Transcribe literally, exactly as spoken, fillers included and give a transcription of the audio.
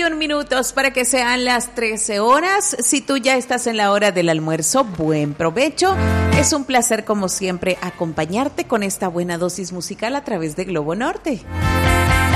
y un minutos para que sean las trece horas. Si tú ya estás en la hora del almuerzo, buen provecho. Es un placer, como siempre, acompañarte con esta buena dosis musical a través de Globo Norte.